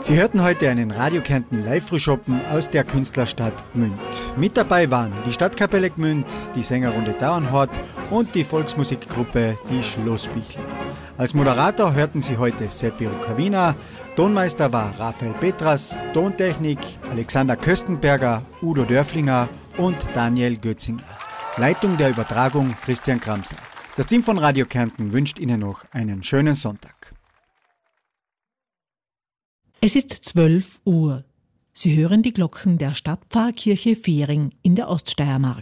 Sie hörten heute einen Radio Kärnten Live-Frühschoppen aus der Künstlerstadt Gmünd. Mit dabei waren die Stadtkapelle Gmünd, die Sängerrunde Dauernhort und die Volksmusikgruppe Die Schlossbichler. Als Moderator hörten Sie heute Seppi Rukavina, Tonmeister war Raphael Petras, Tontechnik Alexander Köstenberger, Udo Dörflinger und Daniel Götzinger. Leitung der Übertragung Christian Kramser. Das Team von Radio Kärnten wünscht Ihnen noch einen schönen Sonntag. Es ist 12 Uhr. Sie hören die Glocken der Stadtpfarrkirche Fehring in der Oststeiermark.